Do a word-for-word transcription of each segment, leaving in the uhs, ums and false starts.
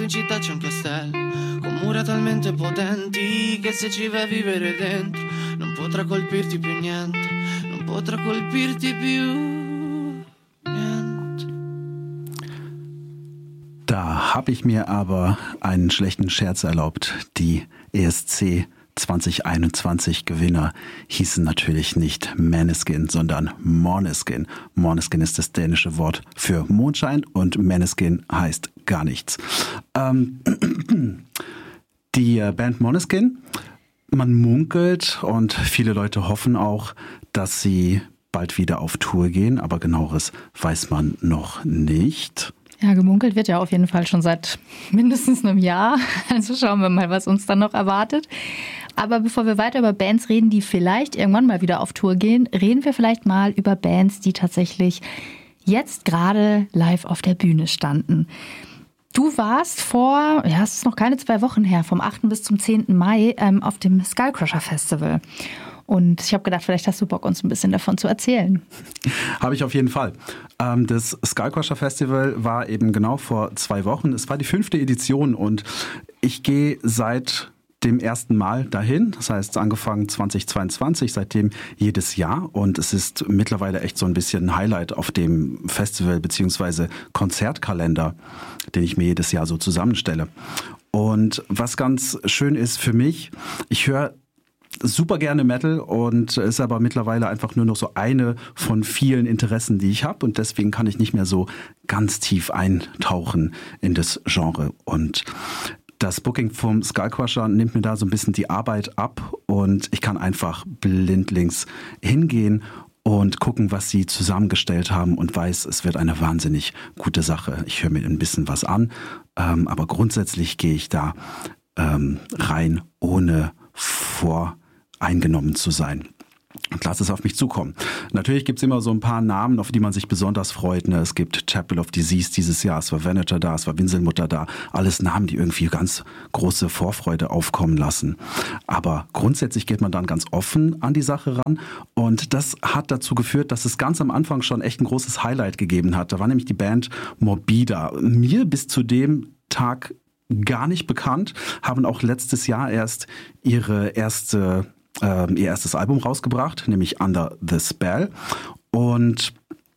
città c'è un castello con mura talmente potenti che se ci vai a vivere dentro non potrà colpirti più niente, non potrà colpirti più niente. Da habe ich mir aber einen schlechten Scherz erlaubt. Die E S C zwanzig einundzwanzig Gewinner hießen natürlich nicht Måneskin, sondern Måneskin. Måneskin ist das dänische Wort für Mondschein und Måneskin heißt gar nichts. Ähm, die Band Måneskin, man munkelt und viele Leute hoffen auch, dass sie bald wieder auf Tour gehen, aber genaueres weiß man noch nicht. Ja, gemunkelt wird ja auf jeden Fall schon seit mindestens einem Jahr. Also schauen wir mal, was uns dann noch erwartet. Aber bevor wir weiter über Bands reden, die vielleicht irgendwann mal wieder auf Tour gehen, reden wir vielleicht mal über Bands, die tatsächlich jetzt gerade live auf der Bühne standen. Du warst vor, ja, es ist noch keine zwei Wochen her, vom achten bis zum zehnten Mai ähm, auf dem Skullcrusher Festival. Und ich habe gedacht, vielleicht hast du Bock, uns ein bisschen davon zu erzählen. Habe ich auf jeden Fall. Das Skullcrusher Festival war eben genau vor zwei Wochen. Es war die fünfte Edition und ich gehe seit dem ersten Mal dahin. Das heißt, angefangen zwanzig zweiundzwanzig, seitdem jedes Jahr. Und es ist mittlerweile echt so ein bisschen ein Highlight auf dem Festival bzw. Konzertkalender, den ich mir jedes Jahr so zusammenstelle. Und was ganz schön ist für mich, ich höre super gerne Metal und ist aber mittlerweile einfach nur noch so eine von vielen Interessen, die ich habe und deswegen kann ich nicht mehr so ganz tief eintauchen in das Genre. Und das Booking vom Skullcrusher nimmt mir da so ein bisschen die Arbeit ab und ich kann einfach blindlings hingehen und gucken, was sie zusammengestellt haben und weiß, es wird eine wahnsinnig gute Sache. Ich höre mir ein bisschen was an, aber grundsätzlich gehe ich da rein, ohne voreingenommen zu sein. Und lass es auf mich zukommen. Natürlich gibt es immer so ein paar Namen, auf die man sich besonders freut. Ne? Es gibt Chapel of Disease dieses Jahr, es war Venator da, es war Winselmutter da. Alles Namen, die irgendwie ganz große Vorfreude aufkommen lassen. Aber grundsätzlich geht man dann ganz offen an die Sache ran. Und das hat dazu geführt, dass es ganz am Anfang schon echt ein großes Highlight gegeben hat. Da war nämlich die Band Morbida. Mir bis zu dem Tag gar nicht bekannt, haben auch letztes Jahr erst ihre erste, äh, ihr erstes Album rausgebracht, nämlich Under the Spell. Und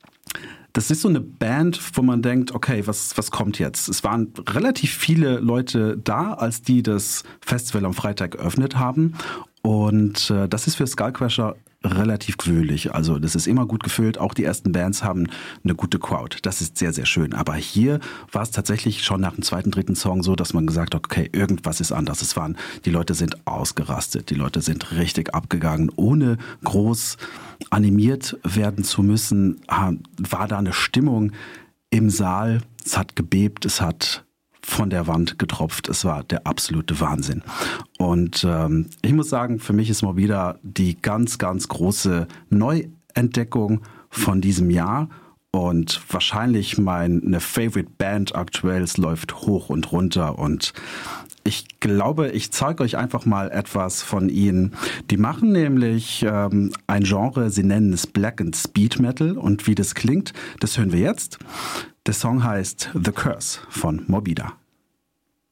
das ist so eine Band, wo man denkt, okay, was, was kommt jetzt? Es waren relativ viele Leute da, als die das Festival am Freitag geöffnet haben. Und äh, das ist für Skullcrusher relativ gewöhnlich. Also das ist immer gut gefüllt. Auch die ersten Bands haben eine gute Crowd. Das ist sehr, sehr schön. Aber hier war es tatsächlich schon nach dem zweiten, dritten Song so, dass man gesagt hat, okay, irgendwas ist anders. Es waren, die Leute sind ausgerastet. Die Leute sind richtig abgegangen. Ohne groß animiert werden zu müssen, war da eine Stimmung im Saal. Es hat gebebt, es hat von der Wand getropft. Es war der absolute Wahnsinn. Und ähm, ich muss sagen, für mich ist Morbida die ganz, ganz große Neuentdeckung von diesem Jahr und wahrscheinlich meine Favorite Band aktuell. Es läuft hoch und runter und ich glaube, ich zeige euch einfach mal etwas von ihnen. Die machen nämlich ähm, ein Genre, sie nennen es Black and Speed Metal und wie das klingt, das hören wir jetzt. Der Song heißt The Curse von Morbida.